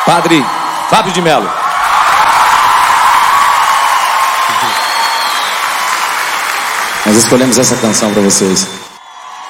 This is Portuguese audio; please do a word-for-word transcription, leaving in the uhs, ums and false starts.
Padre Fábio de Melo. Nós escolhemos essa canção para vocês.